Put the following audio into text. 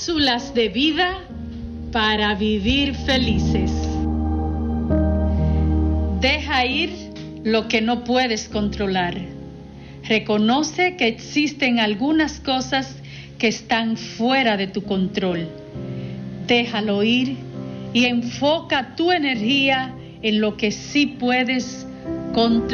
Cápsulas de vida para vivir felices. Deja ir lo que no puedes controlar. Reconoce que existen algunas cosas que están fuera de tu control. Déjalo ir y enfoca tu energía en lo que sí puedes controlar.